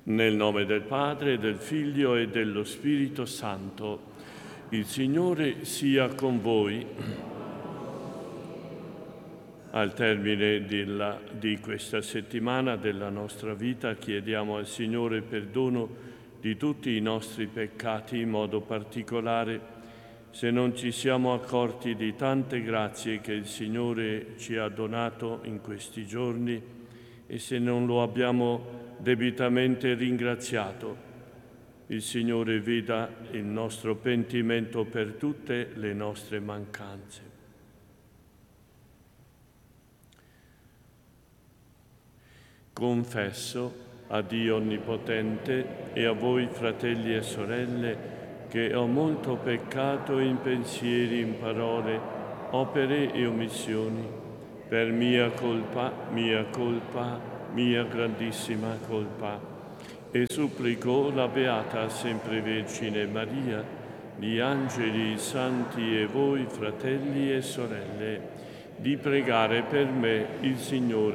Nel nome del Padre, del Figlio e dello Spirito Santo. Il Signore sia con voi. Al termine di questa settimana della nostra vita chiediamo al Signore perdono di tutti i nostri peccati, in modo particolare se non ci siamo accorti di tante grazie che il Signore ci ha donato in questi giorni e se non lo abbiamo debitamente ringraziato. Il Signore veda il nostro pentimento per tutte le nostre mancanze. Confesso a Dio Onnipotente e a voi, fratelli e sorelle, che ho molto peccato in pensieri, in parole, opere e omissioni, per mia colpa, mia grandissima colpa. E supplico la Beata Sempre Vergine Maria, gli angeli, i santi e voi, fratelli e sorelle, di pregare per me il Signore